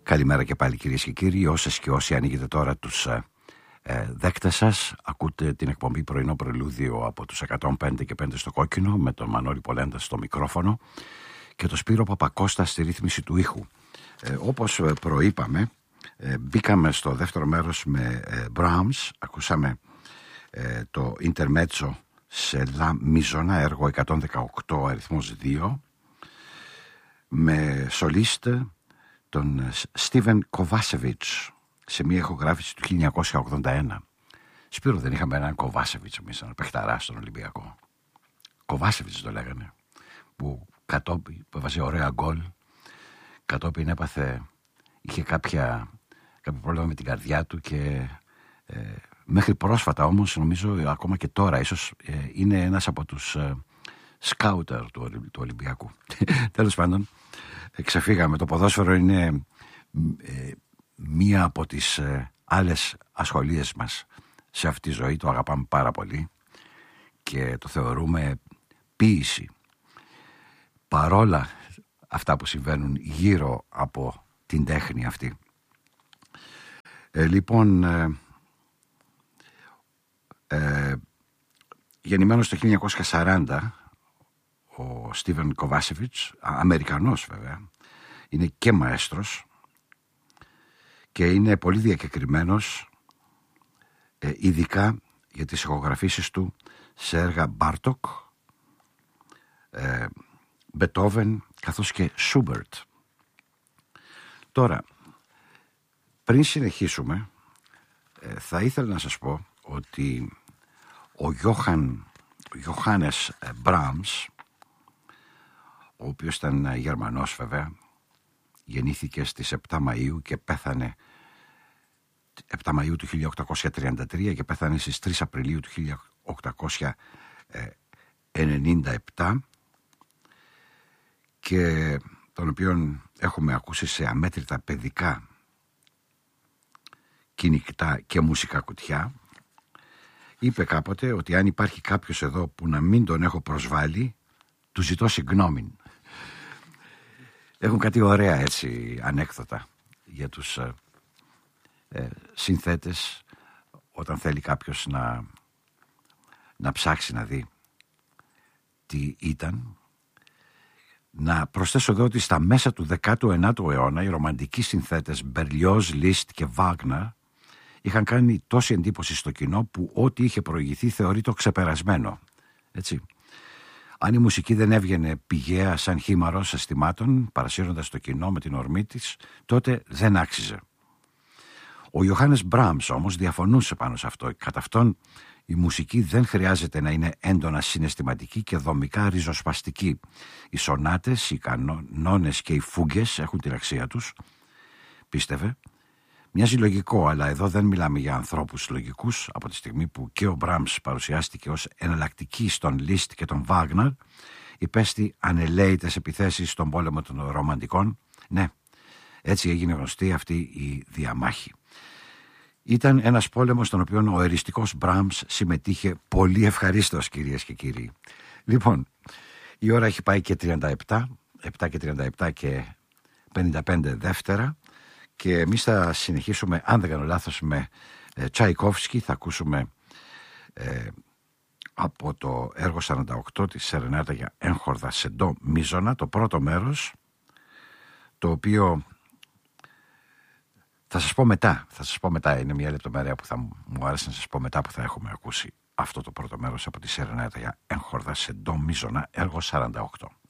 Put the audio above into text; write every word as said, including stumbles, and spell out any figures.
Καλημέρα και πάλι κυρίες και κύριοι. Όσες και όσοι ανοίγετε τώρα τους ε, ε, δέκτες σας, ακούτε την εκπομπή Πρωινό Πρελούδιο από τους εκατόν πέντε και πέντε στο κόκκινο, με τον Μανώλη Πολέντα στο μικρόφωνο και τον Σπύρο Παπακώστα στη ρύθμιση του ήχου. Ε, όπως προείπαμε, ε, μπήκαμε στο δεύτερο μέρος με ε, Brahms, ακούσαμε ε, το Intermezzo σε Λα Μίζωνα, έργο εκατόν δεκαοκτώ αριθμός δύο, με σολίστ τον Στίβεν Κοβάσεβιτς σε μια ηχογράφηση του χίλια εννιακόσια ογδόντα ένα. Σπύρο, δεν είχαμε έναν Κοβάσεβιτς εμείς, έναν παιχταρά στον Ολυμπιακό? Κοβάσεβιτς το λέγανε, που κατόπιν που έβαζε ωραία γκολ, κατόπιν έπαθε, είχε κάποια, κάποιο πρόβλημα με την καρδιά του και ε, μέχρι πρόσφατα όμως, νομίζω ακόμα και τώρα ίσως ε, είναι ένας από τους ε, σκάουτερ του, του Ολυμπιακού. Τέλος πάντων, ξεφύγαμε. Το ποδόσφαιρο είναι ε, μία από τις ε, άλλες ασχολίες μας σε αυτή τη ζωή. Το αγαπάμε πάρα πολύ και το θεωρούμε ποίηση. Παρόλα αυτά που συμβαίνουν γύρω από την τέχνη αυτή. Ε, λοιπόν, ε, ε, γεννημένος το χίλια εννιακόσια σαράντα, ο Στίβεν Κοβάσεβιτς, Αμερικανός βέβαια, είναι και μαέστρος και είναι πολύ διακεκριμένος, ε, ειδικά για τις ηχογραφήσεις του σε έργα Μπάρτοκ, ε, Μπετόβεν καθώς και Σούμπερτ. Τώρα, πριν συνεχίσουμε, ε, θα ήθελα να σας πω ότι ο Γιώχαν, ο Γιωχάνες Μπράμς, ο οποίος ήταν Γερμανός βέβαια, γεννήθηκε στις επτά Μαΐου και πέθανε επτά Μαΐου του χίλια οκτακόσια τριάντα τρία και πέθανε στις τρεις Απριλίου του χίλια οκτακόσια ενενήντα επτά, και τον οποίον έχουμε ακούσει σε αμέτρητα παιδικά κυνηγτά και μουσικά κουτιά. Είπε κάποτε ότι αν υπάρχει κάποιος εδώ που να μην τον έχω προσβάλει, του ζητώ συγγνώμη. Έχουν κάτι ωραία έτσι ανέκδοτα για τους ε, ε, συνθέτες όταν θέλει κάποιος να, να ψάξει να δει τι ήταν. Να προσθέσω εδώ ότι στα μέσα του δέκατου ενάτου αιώνα οι ρομαντικοί συνθέτες Μπερλιόζ, Λίστ και Βάγνερ είχαν κάνει τόση εντύπωση στο κοινό που ό,τι είχε προηγηθεί θεωρεί το ξεπερασμένο. Έτσι. Αν η μουσική δεν έβγαινε πηγαία σαν χήμαρος αισθημάτων, παρασύροντας το κοινό με την ορμή της, τότε δεν άξιζε. Ο Ιωάννης Μπράμς όμως διαφωνούσε πάνω σε αυτό. Κατά αυτόν, η μουσική δεν χρειάζεται να είναι έντονα συναισθηματική και δομικά ριζοσπαστική. Οι σονάτες, οι κανόνες και οι φούγκες έχουν την αξία τους, πίστευε. Μοιάζει λογικό, αλλά εδώ δεν μιλάμε για ανθρώπους λογικούς, από τη στιγμή που και ο Μπράμς παρουσιάστηκε ως εναλλακτική στον Λίστ και τον Βάγνερ, υπέστη ανελαίητες επιθέσεις στον πόλεμο των ρομαντικών. Ναι, έτσι έγινε γνωστή αυτή η διαμάχη. Ήταν ένας πόλεμος στον οποίο ο εριστικός Μπράμς συμμετείχε πολύ ευχαρίστως, κυρίες και κύριοι. Λοιπόν, η ώρα έχει πάει και τριάντα επτά, επτά και τριάντα επτά και πενήντα πέντε δεύτερα. Και εμείς θα συνεχίσουμε, αν δεν κάνω λάθος, με ε, Τσαϊκόφσκι. Θα ακούσουμε ε, από το έργο σαράντα οκτώ της Σερενάτα για έγχορδα σε ντο μίζωνα, το πρώτο μέρος, το οποίο θα σας πω μετά. Θα σας πω μετά, είναι μια λεπτομέρεια που θα μου άρεσε να σας πω μετά, που θα έχουμε ακούσει αυτό το πρώτο μέρος από τη Σερενάτα για έγχορδα σε ντο μίζωνα, έργο σαράντα οκτώ.